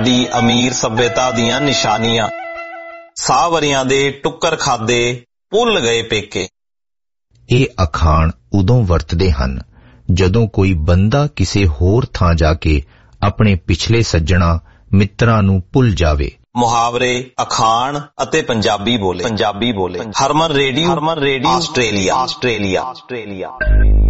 ਸਾਡੀ ਅਮੀਰ ਸੱਭਿਅਤਾ ਦੀਆਂ ਨਿਸ਼ਾਨੀਆਂ, ਸਾਹਵਰਿਆਂ ਦੇ ਟੁੱਕਰ ਖਾਦੇ ਭੁੱਲ ਗਏ ਪੇਕੇ। ਇਹ ਅਖਾਣ ਉਦੋਂ ਵਰਤਦੇ ਹਨ ਜਦੋਂ ਕੋਈ ਬੰਦਾ ਕਿਸੇ ਹੋਰ ਥਾਂ ਜਾ ਕੇ ਆਪਣੇ ਪਿਛਲੇ ਸੱਜਣਾ ਮਿੱਤਰਾਂ ਨੂੰ ਭੁੱਲ ਜਾਵੇ। ਮੁਹਾਵਰੇ, ਅਖਾਣ ਅਤੇ ਪੰਜਾਬੀ ਬੋਲੇ। ਹਰਮਨ ਰੇਡੀਓ ਆਸਟ੍ਰੇਲੀਆ।